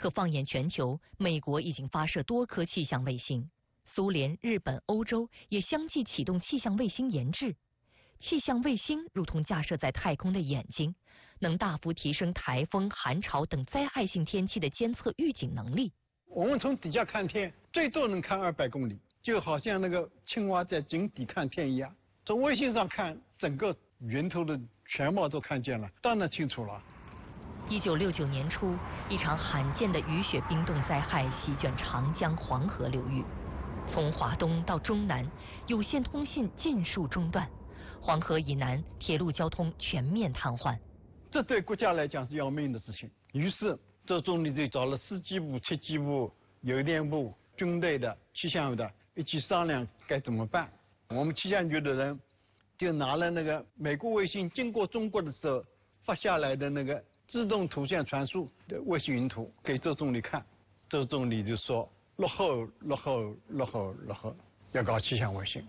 可放眼全球，美国已经发射多颗气象卫星，苏联、日本、欧洲也相继启动气象卫星研制。气象卫星如同架设在太空的眼睛，能大幅提升台风、寒潮等灾害性天气的监测预警能力。 我们从底下看天，最多能看200公里，就好像那个青蛙在井底看天一样。从卫星上看，整个云图的全貌都看见了，当然清楚了。 1969年初，一场罕见的雨雪冰冻灾害席卷长江、黄河流域，从华东到中南，有线通信尽数中断，黄河以南铁路交通全面瘫痪。 这对国家来讲是要命的事情。于是，周总理就找了司机部、气机部、邮电部、军队的、气象局的一起商量该怎么办。我们气象局的人就拿了那个美国卫星经过中国的时候发下来的那个自动图像传输的卫星云图给周总理看，周总理就说落后，要搞气象卫星。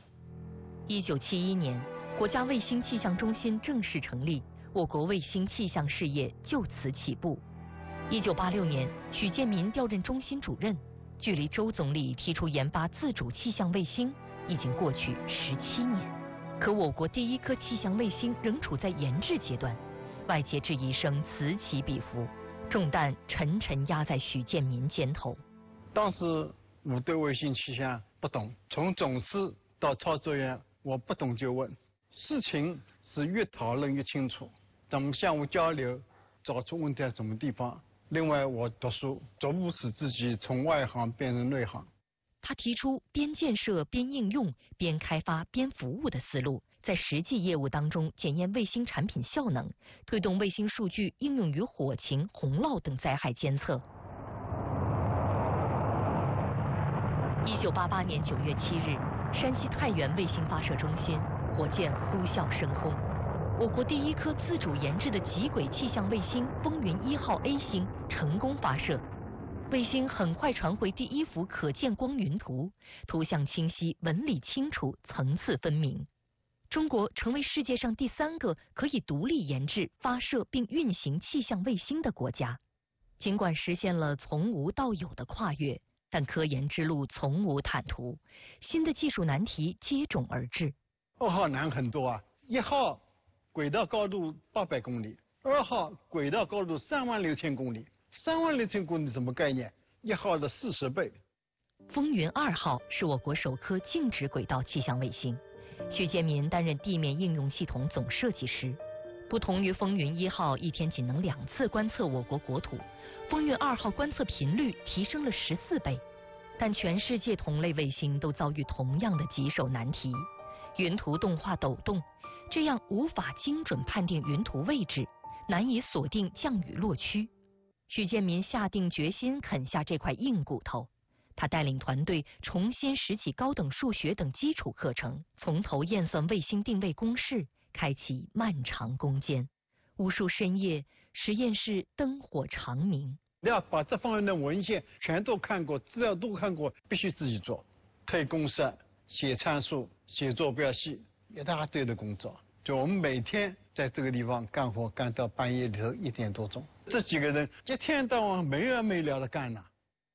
1971年，国家卫星气象中心正式成立，我国卫星气象事业就此起步。1986年，许建民调任中心主任，距离周总理提出研发自主气象卫星已经过去17年，可我国第一颗气象卫星仍处在研制阶段。外界质疑声此起彼伏，重担沉沉压在许建民肩头。 当时我对卫星气象不懂，从总司到操作员，我不懂就问，事情是越讨论越清楚，怎么相互交流，找出问题在什么地方。另外，我读书逐步使自己从外行变成内行。 他提出边建设边应用、边开发边服务的思路，在实际业务当中检验卫星产品效能，推动卫星数据应用于火情、洪涝等灾害监测。1988年9月7日，山西太原卫星发射中心火箭呼啸升空，我国第一颗自主研制的极轨气象卫星风云1号 A 星成功发射。卫星很快传回第一幅可见光云图，图像清晰，纹理清楚，层次分明。中国成为世界上第3个可以独立研制、发射并运行气象卫星的国家。尽管实现了从无到有的跨越，但科研之路从无坦途，新的技术难题接踵而至。 2号难很多啊，1号轨道高度800公里，2号轨道高度36000公里。36000公里什么概念？1号的40倍。 风云2号是我国首颗静止轨道气象卫星，许建民担任地面应用系统总设计师。不同于风云1号一天仅能2次观测我国国土，风云2号观测频率提升了14倍。但全世界同类卫星都遭遇同样的棘手难题：云图动画抖动，这样无法精准判定云图位置，难以锁定降雨落区。许建民下定决心啃下这块硬骨头，他带领团队重新拾起高等数学等基础课程，从头验算卫星定位公式，开启漫长攻坚。无数深夜，实验室灯火长明。 要把这方面的文献全都看过，资料都看过，必须自己做，推公式、写参数、写坐标系，一大堆的工作。就我们每天在这个地方干活，干到半夜里头1点多钟。这几个人一天到晚没完没了的干呐。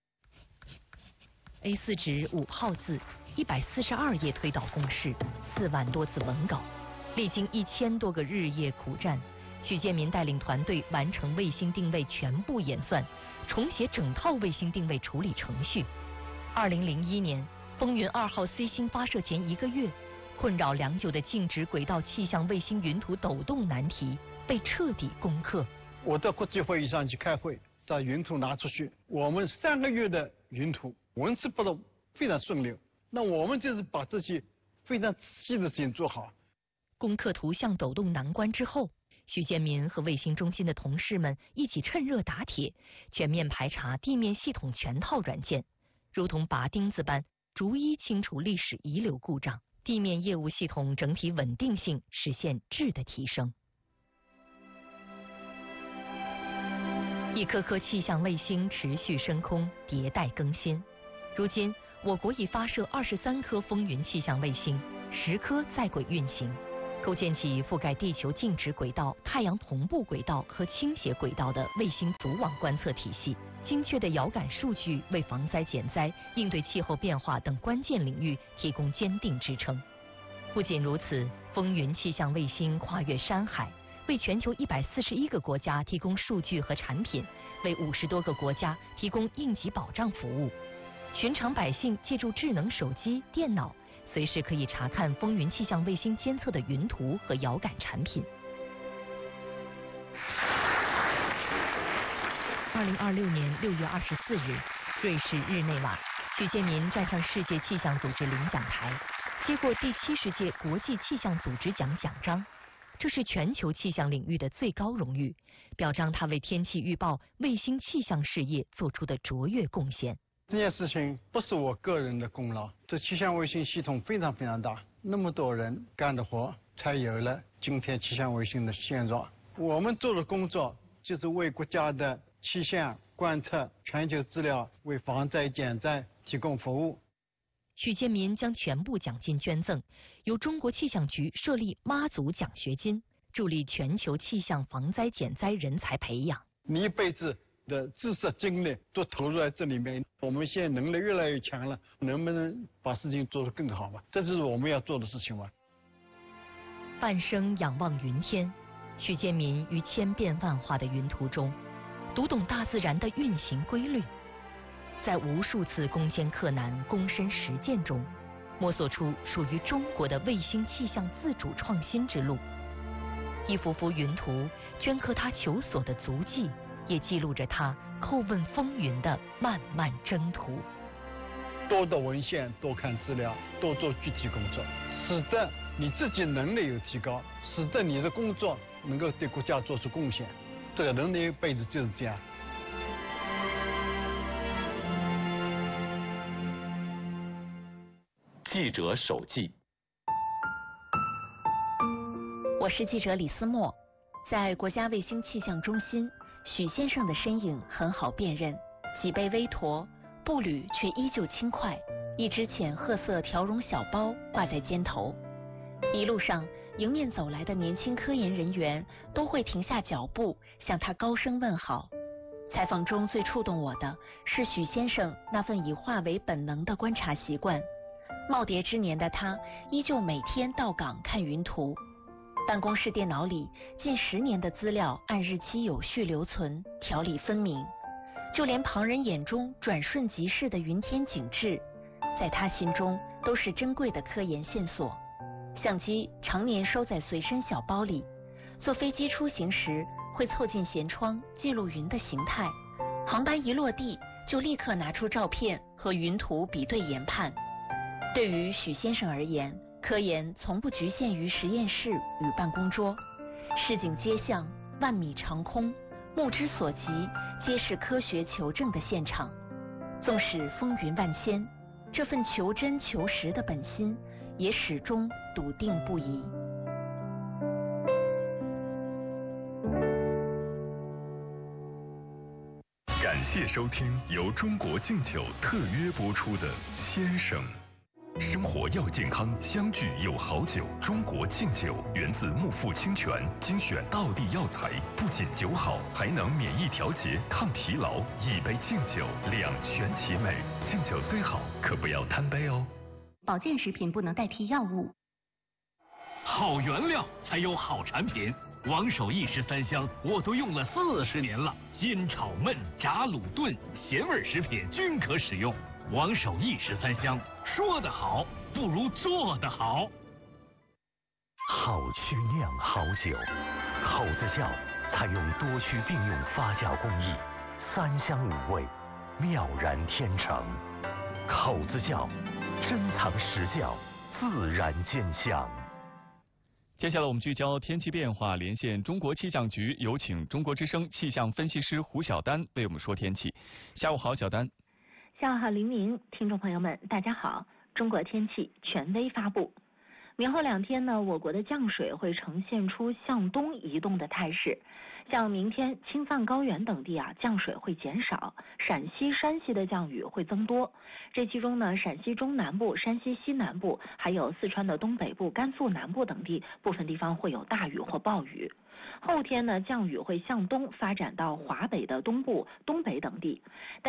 A4 纸5号字，142页推导公式，4万多字文稿，历经1000多个日夜苦战，许建民带领团队完成卫星定位全部演算，重写整套卫星定位处理程序。2001年，风云2号 C 星发射前1个月，困扰良久的静止轨道气象卫星云图抖动难题被彻底攻克。 我到国际会议上去开会，把云图拿出去，我们3个月的云图文字不动，非常顺溜。那我们就是把这些非常仔细的事情做好。 攻克图像抖动难关之后，许建民和卫星中心的同事们一起趁热打铁，全面排查地面系统全套软件，如同拔钉子般逐一清除历史遗留故障，地面业务系统整体稳定性实现质的提升。一颗颗气象卫星持续升空，迭代更新。如今，我国已发射23颗风云气象卫星，10颗在轨运行。 构建起覆盖地球静止轨道、太阳同步轨道和倾斜轨道的卫星组网观测体系。精确的遥感数据为防灾减灾、应对气候变化等关键领域提供坚定支撑。不仅如此，风云气象卫星跨越山海，为全球141个国家提供数据和产品，为50多个国家提供应急保障服务。寻常百姓借助智能手机、电脑，随时可以查看风云气象卫星监测的云图和遥感产品。2026年6月24日，瑞士日内瓦，许建民站上世界气象组织领奖台，接过第70届国际气象组织奖奖章。这是全球气象领域的最高荣誉，表彰他为天气预报、卫星气象事业做出的卓越贡献。 这件事情不是我个人的功劳，这气象卫星系统非常非常大，那么多人干的活，才有了今天气象卫星的现状。我们做的工作就是为国家的气象观测、全球资料，为防灾减灾提供服务。 许建民将全部奖金捐赠，由中国气象局设立妈祖奖学金，助力全球气象防灾减灾人才培养。 你一辈子的知识精力都投入在这里面，我们现在能力越来越强了，能不能把事情做得更好嘛？这就是我们要做的事情嘛。 半生仰望云天，许建民于千变万化的云图中，读懂大自然的运行规律，在无数次攻坚克难、躬身实践中，摸索出属于中国的卫星气象自主创新之路。一幅幅云图镌刻他求索的足迹，也记录着他叩问风云的漫漫征途。 多读文献，多看资料，多做具体工作，使得你自己能力有提高，使得你的工作能够对国家做出贡献。这个人的一辈子就是这样。 记者手记。 我是记者李思墨，在国家卫星气象中心，许先生的身影很好辨认，脊背微驼，步履却依旧轻快，一只浅褐色条绒小包挂在肩头。一路上，迎面走来的年轻科研人员都会停下脚步，向他高声问好。采访中最触动我的是许先生那份以化为本能的观察习惯。耄耋之年的他，依旧每天到岗看云图。办公室电脑里近10年的资料按日期有序留存，条理分明。就连旁人眼中转瞬即逝的云天景致，在他心中都是珍贵的科研线索。相机常年收在随身小包里，坐飞机出行时会凑近舷窗记录云的形态，航班一落地就立刻拿出照片和云图比对研判。对于许先生而言，科研从不局限于实验室与办公桌，市井街巷、万米长空，目之所及皆是科学求证的现场。纵使风云万千，这份求真求实的本心也始终笃定不移。 感谢收听由中国敬酒特约播出的《先生》。生活要健康，相聚有好酒。中国敬酒源自木富清泉，精选道地药材，不仅酒好，还能免疫调节、抗疲劳。一杯敬酒，两全其美。敬酒虽好，可不要贪杯哦。 保健食品不能代替药物。 好原料才有好产品。王守义13香我都用了40年了，煎、炒、焖、炸、卤、炖，咸味食品均可使用。王守义13香，说得好不如做得好。 好曲酿好酒，口子窖采用多区并用发酵工艺，3香5味，妙然天成。口子窖，珍藏实窖，自然见香。 接下来我们聚焦天气变化，连线中国气象局，有请中国之声气象分析师胡晓丹为我们说天气。下午好，晓丹。 下午好，黎明，听众朋友们，大家好。中国天气权威发布， 明后2天呢，我国的降水会呈现出向东移动的态势。像明天青藏高原等地降水会减少，陕西、山西的降雨会增多。这其中呢，陕西中南部、山西西南部，还有四川的东北部、甘肃南部等地，部分地方会有大雨或暴雨。后天呢，降雨会向东发展到华北的东部、东北等地，但